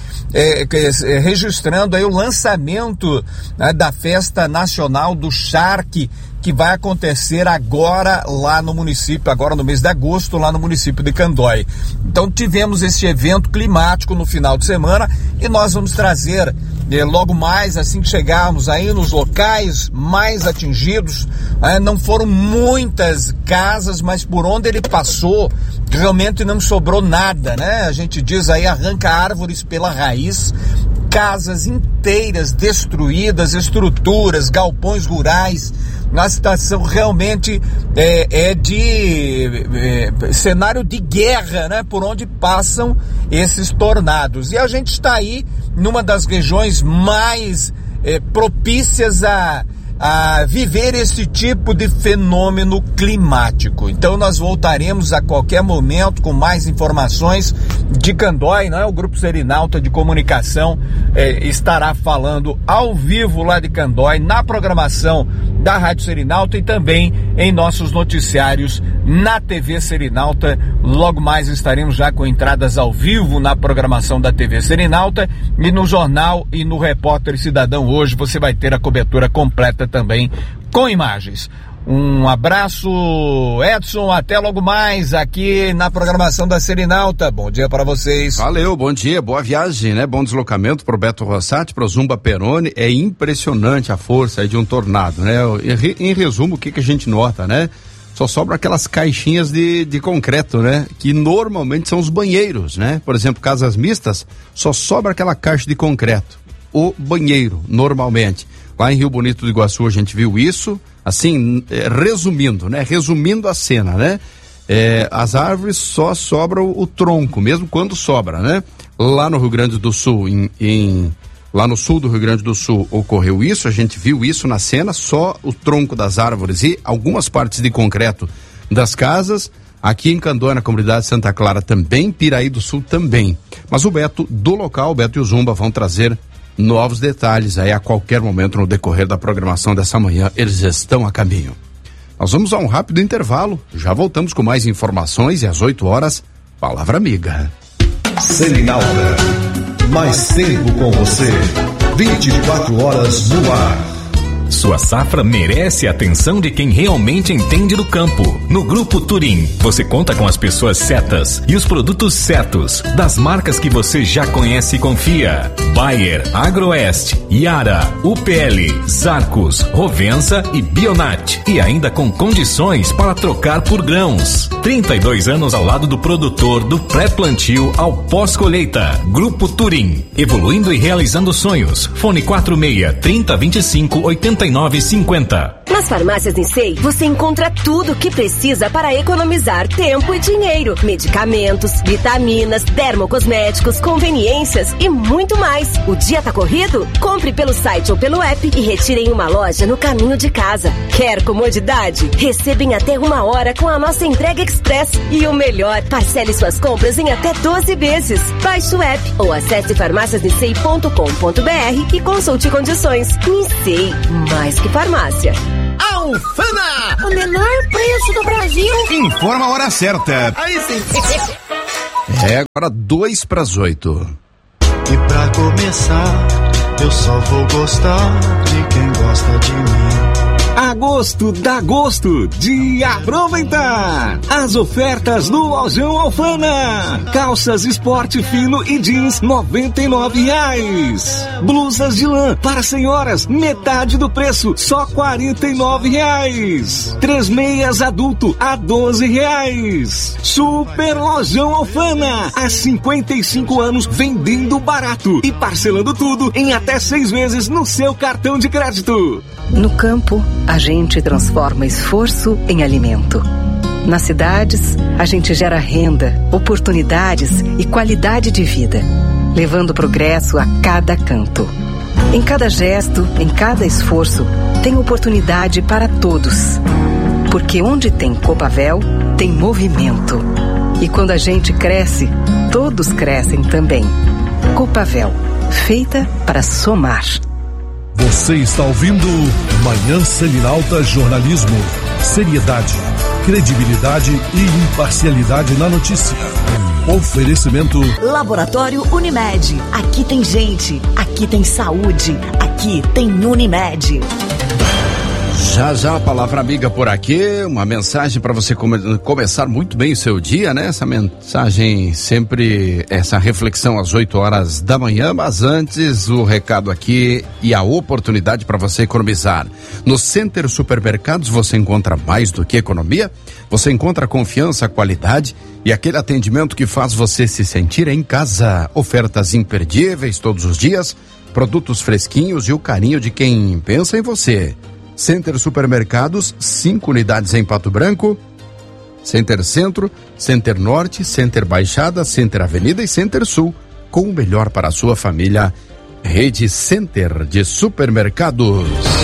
registrando aí o lançamento, né, da Festa Nacional do Charque, que vai acontecer agora lá no município, agora no mês de agosto, lá no município de Candói. Então tivemos esse evento climático no final de semana e nós vamos trazer logo mais, assim que chegarmos aí nos locais mais atingidos. Não foram muitas casas, mas por onde ele passou realmente não sobrou nada, né? A gente diz aí, arranca árvores pela raiz, casas inteiras destruídas, estruturas, galpões rurais. A situação realmente é de cenário de guerra, né? Por onde passam esses tornados. E a gente está aí numa das regiões mais propícias a viver esse tipo de fenômeno climático. Então nós voltaremos a qualquer momento com mais informações de Candói, né? O Grupo Selinalta de Comunicação estará falando ao vivo lá de Candói, na programação da Rádio Selinalta e também em nossos noticiários na TV Selinalta. Logo mais estaremos já com entradas ao vivo na programação da TV Selinalta e no jornal e no Repórter Cidadão hoje você vai ter a cobertura completa também com imagens. Um abraço, Edson, até logo mais aqui na programação da Selinalta. Bom dia para vocês. Valeu, bom dia, boa viagem, né? Bom deslocamento pro Beto Rossati, pro Zumba Peroni. É impressionante a força aí de um tornado, né? Em resumo, o que a gente nota, né? Só sobram aquelas caixinhas de concreto, né? Que normalmente são os banheiros, né? Por exemplo, casas mistas, só sobra aquela caixa de concreto. O banheiro, normalmente. Lá em Rio Bonito do Iguaçu a gente viu isso, assim, resumindo, né? Resumindo a cena, né? As árvores só sobra o tronco, mesmo quando sobra, né? Lá no Rio Grande do Sul, lá no sul do Rio Grande do Sul ocorreu isso, a gente viu isso na cena, só o tronco das árvores e algumas partes de concreto das casas. Aqui em Candói, na comunidade Santa Clara também, Piraí do Sul também. Mas o Beto do local, o Beto e o Zumba vão trazer Novos detalhes aí a qualquer momento no decorrer da programação dessa manhã, eles estão a caminho. Nós vamos a um rápido intervalo, já voltamos com mais informações e às 8 horas, Palavra Amiga. Selinalta, mais tempo com você, 24 horas no ar. Sua safra merece a atenção de quem realmente entende do campo. No Grupo Turim, você conta com as pessoas certas e os produtos certos, das marcas que você já conhece e confia. Bayer, Agroeste, Yara, UPL, Zarcos, Rovensa e Bionat. E ainda com condições para trocar por grãos. 32 anos ao lado do produtor, do pré-plantio ao pós-colheita. Grupo Turim, evoluindo e realizando sonhos. Fone 46-3025-8950. Nas farmácias Nissei, você encontra tudo o que precisa para economizar tempo e dinheiro. Medicamentos, vitaminas, dermocosméticos, conveniências e muito mais. O dia tá corrido? Compre pelo site ou pelo app e retire em uma loja no caminho de casa. Quer comodidade? Receba em até 1 hora com a nossa entrega express. E o melhor, parcele suas compras em até 12 vezes. Baixe o app ou acesse farmáciasnissei.com.br e consulte condições. Nissei, mais que farmácia. Alfama, o menor preço do Brasil. Informa a hora certa. Aí sim. É agora 7:02. E pra começar, eu só vou gostar de quem gosta de mim. Agosto dá gosto de aproveitar as ofertas do Lojão Alfama. Calças esporte fino e jeans R$99. Blusas de lã para senhoras, metade do preço, só R$49. 3 meias adulto a R$12. Super Lojão Alfama, há 55 anos vendendo barato e parcelando tudo em até 6 vezes no seu cartão de crédito. No campo, a gente transforma esforço em alimento. Nas cidades, a gente gera renda, oportunidades e qualidade de vida, levando progresso a cada canto. Em cada gesto, em cada esforço, tem oportunidade para todos. Porque onde tem Copavel, tem movimento. E quando a gente cresce, todos crescem também. Copavel, feita para somar. Você está ouvindo Manhã Selinalta Jornalismo. Seriedade, credibilidade e imparcialidade na notícia. Oferecimento Laboratório Unimed. Aqui tem gente, aqui tem saúde, aqui tem Unimed. Já a Palavra Amiga por aqui, uma mensagem para você começar muito bem o seu dia, né? Essa mensagem sempre, essa reflexão às 8 horas da manhã, mas antes o recado aqui e a oportunidade para você economizar. No Center Supermercados você encontra mais do que economia, você encontra confiança, qualidade e aquele atendimento que faz você se sentir em casa. Ofertas imperdíveis todos os dias, produtos fresquinhos e o carinho de quem pensa em você. Center Supermercados, 5 unidades em Pato Branco, Center Centro, Center Norte, Center Baixada, Center Avenida e Center Sul, com o melhor para a sua família. Rede Center de Supermercados.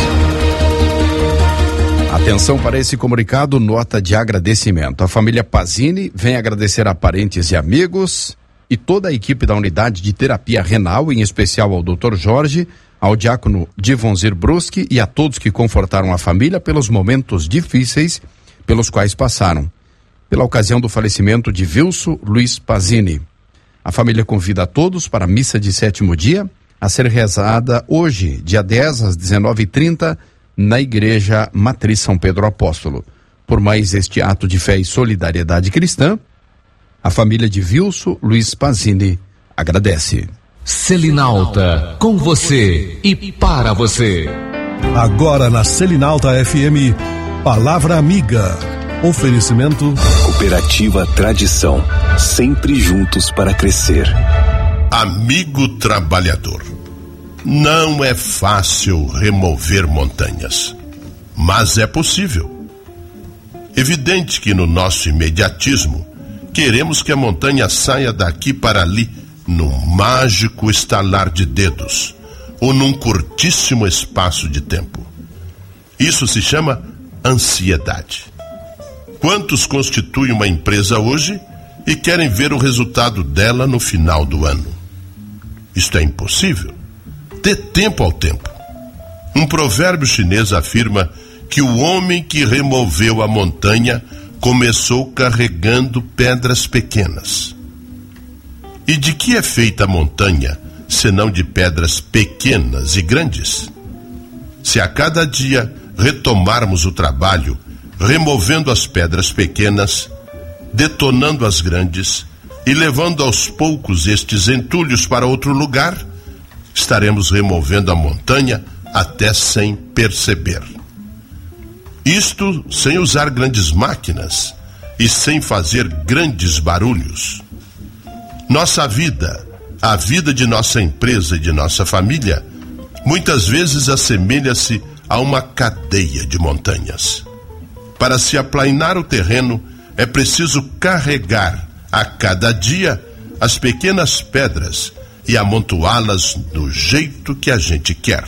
Atenção para esse comunicado, nota de agradecimento. A família Pazini vem agradecer a parentes e amigos e toda a equipe da unidade de terapia renal, em especial ao Dr. Jorge, ao diácono Divonzir Bruschi e a todos que confortaram a família pelos momentos difíceis pelos quais passaram, pela ocasião do falecimento de Wilson Luiz Pazini. A família convida a todos para a missa de 7º dia, a ser rezada hoje, dia 10, às 19h30, na Igreja Matriz São Pedro Apóstolo. Por mais este ato de fé e solidariedade cristã, a família de Wilson Luiz Pazini agradece. Selinalta, com você e para você. Agora na Selinalta FM, Palavra Amiga. Oferecimento Cooperativa Tradição, sempre juntos para crescer. Amigo trabalhador, não é fácil remover montanhas, mas é possível. Evidente que no nosso imediatismo, queremos que a montanha saia daqui para ali, num mágico estalar de dedos, ou num curtíssimo espaço de tempo. Isso se chama ansiedade. Quantos constituem uma empresa hoje e querem ver o resultado dela no final do ano? Isto é impossível. Dê tempo ao tempo. Um provérbio chinês afirma que o homem que removeu a montanha começou carregando pedras pequenas. E de que é feita a montanha, senão de pedras pequenas e grandes? Se a cada dia retomarmos o trabalho, removendo as pedras pequenas, detonando as grandes e levando aos poucos estes entulhos para outro lugar, estaremos removendo a montanha até sem perceber. Isto sem usar grandes máquinas e sem fazer grandes barulhos. Nossa vida, a vida de nossa empresa e de nossa família, muitas vezes assemelha-se a uma cadeia de montanhas. Para se aplainar o terreno, é preciso carregar a cada dia as pequenas pedras e amontoá-las do jeito que a gente quer.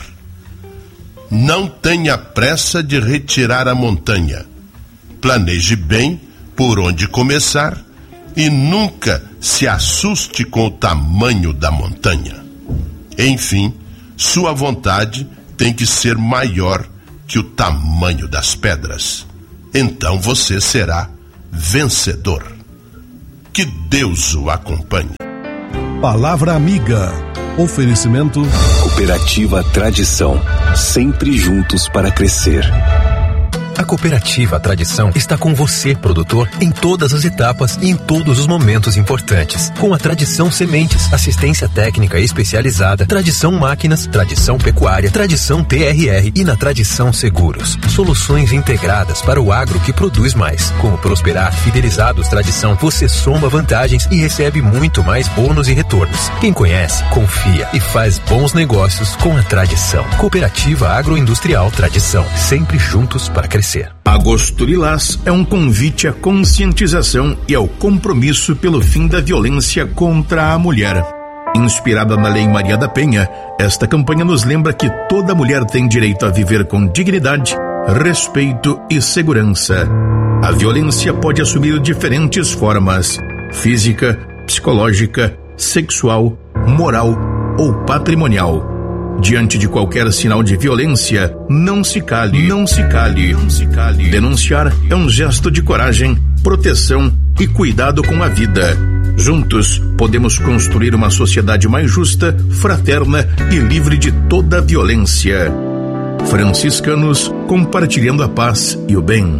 Não tenha pressa de retirar a montanha. Planeje bem por onde começar e nunca se assuste com o tamanho da montanha. Enfim, sua vontade tem que ser maior que o tamanho das pedras. Então você será vencedor. Que Deus o acompanhe. Palavra amiga. Oferecimento Cooperativa Tradição, sempre juntos para crescer. A Cooperativa Tradição está com você, produtor, em todas as etapas e em todos os momentos importantes. Com a Tradição Sementes, assistência técnica especializada, Tradição Máquinas, Tradição Pecuária, Tradição TRR e na Tradição Seguros. Soluções integradas para o agro que produz mais. Com o Prosperar Fidelizados Tradição, você soma vantagens e recebe muito mais bônus e retornos. Quem conhece, confia e faz bons negócios com a Tradição. Cooperativa Agroindustrial Tradição, sempre juntos para crescer. Agosto Lilás é um convite à conscientização e ao compromisso pelo fim da violência contra a mulher. Inspirada na Lei Maria da Penha, esta campanha nos lembra que toda mulher tem direito a viver com dignidade, respeito e segurança. A violência pode assumir diferentes formas: física, psicológica, sexual, moral ou patrimonial. Diante de qualquer sinal de violência, não se cale, não se cale, não se cale. Denunciar é um gesto de coragem, proteção e cuidado com a vida. Juntos, podemos construir uma sociedade mais justa, fraterna e livre de toda violência. Franciscanos, compartilhando a paz e o bem.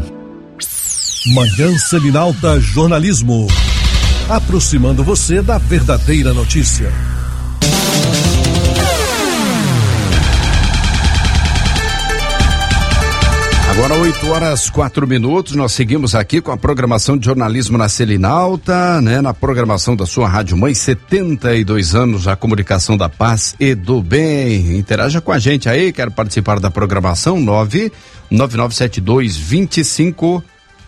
Manhã Selinalta Jornalismo, aproximando você da verdadeira notícia. Agora 8h04, nós seguimos aqui com a programação de jornalismo na Selinalta, né? Na programação da sua Rádio Mãe, 72 anos, a comunicação da paz e do bem. Interaja com a gente aí, quer participar da programação? 99972-2564,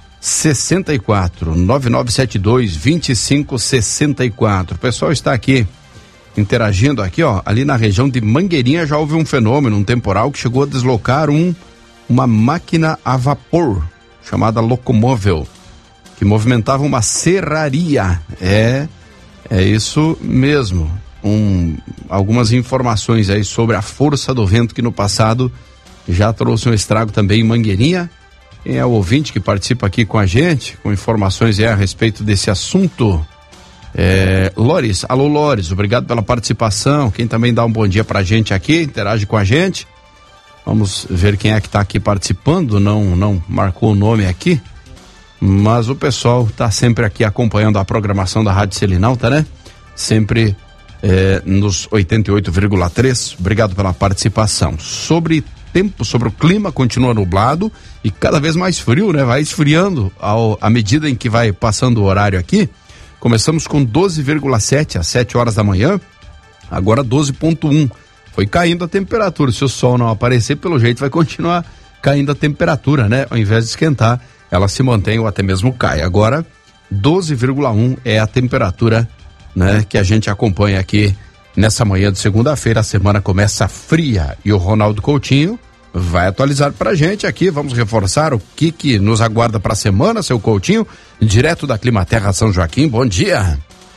9972-2564. O pessoal está aqui interagindo aqui, ó, ali na região de Mangueirinha já houve um fenômeno, um temporal que chegou a deslocar uma máquina a vapor, chamada locomóvel, que movimentava uma serraria. É isso mesmo. Algumas informações aí sobre a força do vento que no passado já trouxe um estrago também em Mangueirinha. Quem é o ouvinte que participa aqui com a gente, com informações a respeito desse assunto? Lores, alô Lores, obrigado pela participação. Quem também dá um bom dia pra gente aqui, interage com a gente. Vamos ver quem é que está aqui participando, não marcou o nome aqui, mas o pessoal está sempre aqui acompanhando a programação da Rádio Selinalta, né? Sempre nos 88,3. Obrigado pela participação. Sobre tempo, sobre o clima, continua nublado e cada vez mais frio, né? Vai esfriando à medida em que vai passando o horário aqui. Começamos com 12,7 às 7 horas da manhã, agora 12,1. Foi caindo a temperatura. Se o sol não aparecer, pelo jeito vai continuar caindo a temperatura, né? Ao invés de esquentar, ela se mantém ou até mesmo cai. Agora, 12,1 é a temperatura, né, que a gente acompanha aqui nessa manhã de segunda-feira. A semana começa fria e o Ronaldo Coutinho vai atualizar pra gente aqui. Vamos reforçar o que nos aguarda pra semana, seu Coutinho, direto da Climaterra São Joaquim. Bom dia.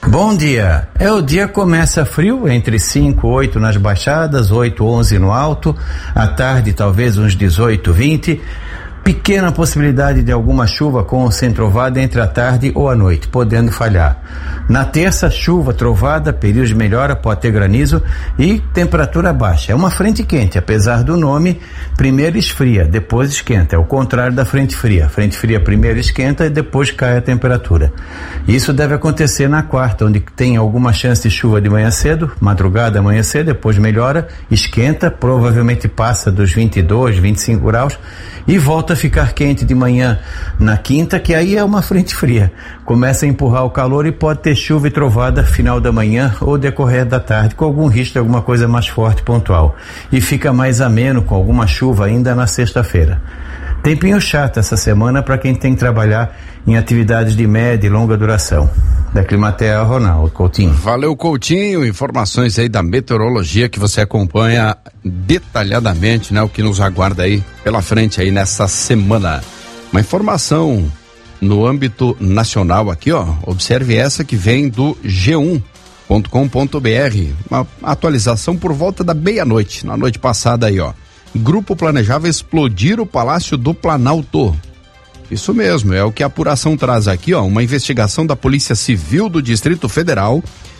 Bom dia. O dia começa frio, entre 5 e 8 nas baixadas, 8, 11 no alto. À tarde, talvez uns 18, 20. Pequena possibilidade de alguma chuva com centro-trovada entre a tarde ou a noite, podendo falhar. Na terça, chuva, trovada, período de melhora, pode ter granizo e temperatura baixa. É uma frente quente, apesar do nome, primeiro esfria, depois esquenta. É o contrário da frente fria. Frente fria primeiro esquenta e depois cai a temperatura. Isso deve acontecer na quarta, onde tem alguma chance de chuva de manhã cedo, madrugada, amanhecer, depois melhora, esquenta, provavelmente passa dos 22, 25 graus e volta a ficar quente de manhã na quinta, que aí é uma frente fria. Começa a empurrar o calor e pode ter chuva e trovada final da manhã ou decorrer da tarde, com algum risco de alguma coisa mais forte pontual. E fica mais ameno com alguma chuva ainda na sexta-feira. Tempinho chato essa semana para quem tem que trabalhar em atividades de média e longa duração. Da Climatea, Ronaldo Coutinho. Valeu, Coutinho. Informações aí da meteorologia que você acompanha detalhadamente, né? O que nos aguarda aí pela frente aí nessa semana. Uma informação no âmbito nacional aqui, ó. Observe essa que vem do G1.com.br. Uma atualização por volta da meia-noite, na noite passada aí, ó. Grupo planejava explodir o Palácio do Planalto. Isso mesmo, é o que a apuração traz aqui, ó. Uma investigação da Polícia Civil do Distrito Federal